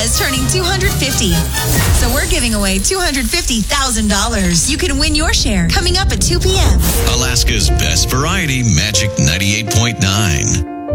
is turning 250. So we're giving away $250,000. You can win your share coming up at 2 p.m. Alaska's best variety, Magic 98.9.